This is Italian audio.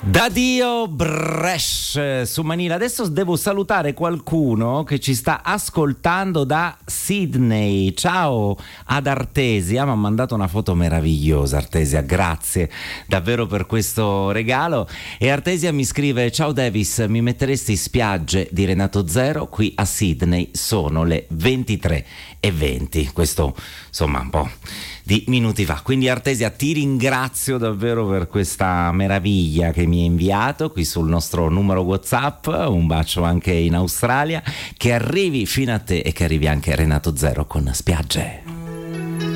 Da Dio Brescia su Manila. Adesso devo salutare qualcuno che ci sta ascoltando da Sydney. Ciao ad Artesia, mi ha mandato una foto meravigliosa. Artesia, grazie davvero per questo regalo. E Artesia mi scrive: ciao Davis, mi metteresti in spiagge di Renato Zero? Qui a Sydney sono le 23:20. Questo insomma un po' di minuti fa. Quindi Artesia, ti ringrazio davvero per questa meraviglia che mi hai inviato qui sul nostro numero WhatsApp. Un bacio anche in Australia, che arrivi fino a te e che arrivi anche Renato Zero con Spiagge.